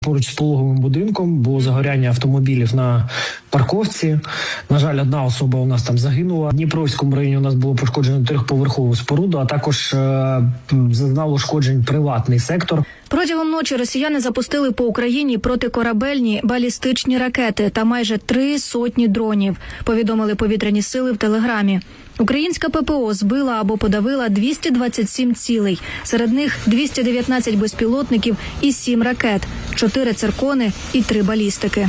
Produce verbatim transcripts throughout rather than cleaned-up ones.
Поруч з пологовим будинком було загоряння автомобілів на парковці. На жаль, одна особа у нас там загинула. В Дніпровському районі у нас було пошкоджено трьохповерхову споруду, а також е- зазнав ушкоджень приватний сектор. Протягом ночі росіяни запустили по Україні протикорабельні балістичні ракети та майже три сотні дронів, повідомили повітряні сили в Телеграмі. Українська ППО збила або подавила двісті двадцять сім цілей. Серед них двісті дев'ятнадцять безпілотників і сім ракет, чотири циркони і три балістики.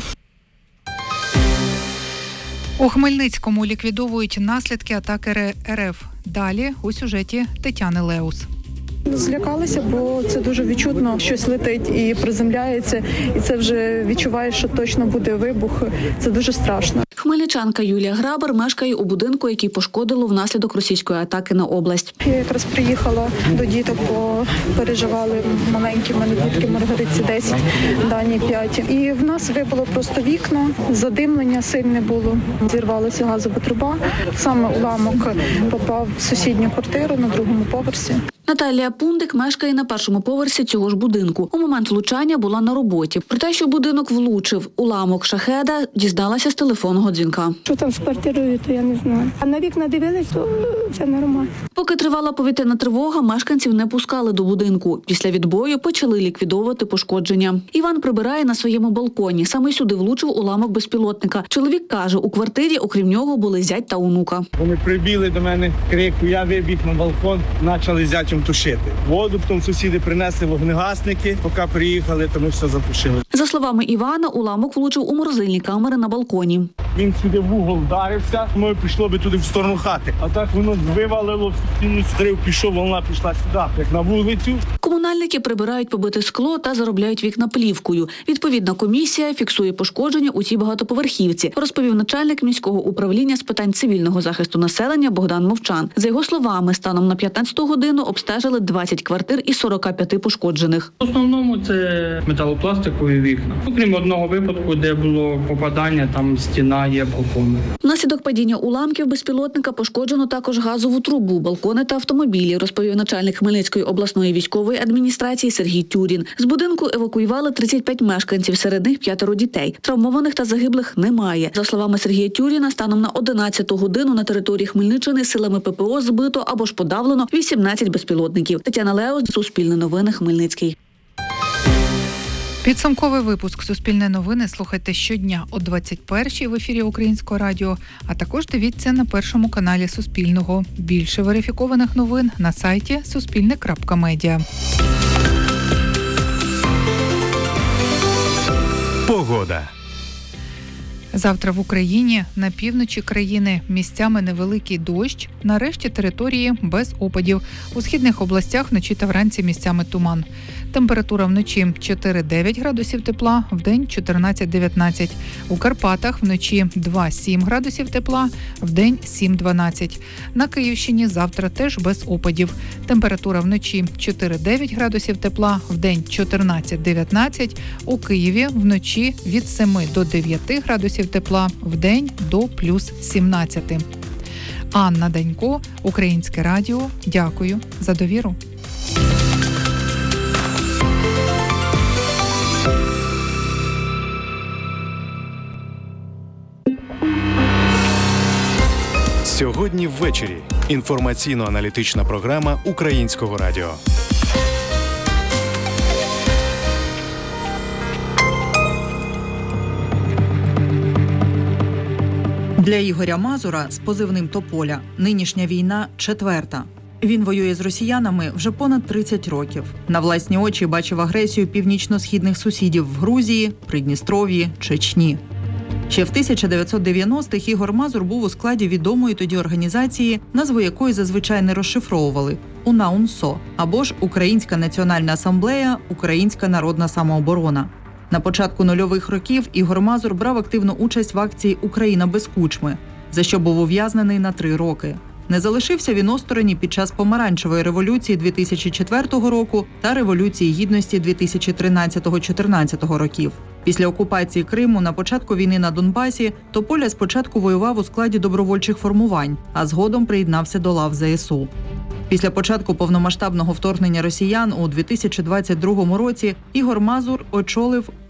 У Хмельницькому ліквідовують наслідки атаки РФ. Далі у сюжеті Тетяни Леус. Злякалися, бо це дуже відчутно, щось летить і приземляється, і це вже відчуваєш, що точно буде вибух. Це дуже страшно. Хмельничанка Юлія Грабар мешкає у будинку, який пошкодило внаслідок російської атаки на область. Я якраз приїхала до діток, бо переживали маленькі, в мене дітки Маргариці десять, Дані п'ять. І в нас вибило просто вікна, задимлення сильне було. Зірвалася газова труба, саме уламок попав в сусідню квартиру на другому поверсі. Наталія Пундик мешкає на першому поверсі цього ж будинку. У момент влучання була на роботі. Про те, що будинок влучив уламок шахеда, дізналася з телефонного дзвінка. Що там з квартирою, то я не знаю. А на вікна дивились, то це нормально. Поки тривала повітряна тривога, мешканців не пускали до будинку. Після відбою почали ліквідовувати пошкодження. Іван прибирає на своєму балконі. Саме сюди влучив уламок безпілотника. Чоловік каже, у квартирі, окрім нього, були зять та онука. Вони прибігли до мене, крику, я вибіг на балкон, почали зятям тушити. Воду, потім сусіди принесли вогнегасники, поки приїхали, то ми все затушили. За словами Івана, уламок влучив у морозильні камери на балконі. Він сюди в угол вдарився, ми пішло би туди в сторону хати. А так воно вивалило, стіну стрив, пішов, волна пішла сюди, як на вулицю. Комунальники прибирають побите скло та заробляють вікна плівкою. Відповідна комісія фіксує пошкодження у цій багатоповерхівці, розповів начальник міського управління з питань цивільного захисту населення Богдан Мовчан. За його словами, станом на п'ятнадцяту годину обстежили двадцять квартир із сорока п'яти пошкоджених. В основному це металопластикові вікна. Окрім одного випадку, де було попадання, там стіна є балкону. Внаслідок падіння уламків безпілотника пошкоджено також газову трубу, балкони та автомобілі, розповів начальник Хмельницької обласної військової адміністрації Сергій Тюрін. З будинку евакуювали тридцять п'ять мешканців, серед них п'ятеро дітей. Травмованих та загиблих немає. За словами Сергія Тюріна, станом на одинадцяту годину на території Хмельниччини силами ППО збито або ж подавлено вісімнадцять безпілотників. Тетяна Леус, Суспільне новини, Хмельницький. Підсумковий випуск «Суспільне новини» слухайте щодня о двадцять першій в ефірі Українського радіо, а також дивіться на першому каналі Суспільного. Більше верифікованих новин на сайті суспільне крапка медіа. Погода. Завтра в Україні на півночі країни місцями невеликий дощ, на решті території без опадів. У східних областях вночі та вранці місцями туман. Температура вночі чотири-дев'ять градусів тепла, вдень чотирнадцять-дев'ятнадцять. У Карпатах вночі два-сім градусів тепла, вдень сім-дванадцять. На Київщині завтра теж без опадів. Температура вночі чотири-дев'ять градусів тепла, вдень чотирнадцять-дев'ятнадцять. У Києві вночі від семи до дев'яти градусів тепла, вдень до плюс сімнадцять. Анна Данько, Українське радіо. Дякую за довіру. Сьогодні ввечері. Інформаційно-аналітична програма Українського радіо. Для Ігоря Мазура з позивним «Тополя» нинішня війна четверта. Він воює з росіянами вже понад тридцять років. На власні очі бачив агресію північно-східних сусідів в Грузії, Придністров'ї, Чечні. Ще в тисяча дев'ятсот дев'яностих Ігор Мазур був у складі відомої тоді організації, назву якої зазвичай не розшифровували – УНАУНСО, або ж Українська національна асамблея, Українська народна самооборона. На початку нульових років Ігор Мазур брав активну участь в акції «Україна без кучми», за що був ув'язнений на три роки. Не залишився він осторонь під час Помаранчевої революції дві тисячі четвертого року та Революції Гідності дві тисячі тринадцятого-чотирнадцятого років. Після окупації Криму на початку війни на Донбасі Тополя спочатку воював у складі добровольчих формувань, а згодом приєднався до лав зе ес у. Після початку повномасштабного вторгнення росіян у дві тисячі двадцять другому році Ігор Мазур очолив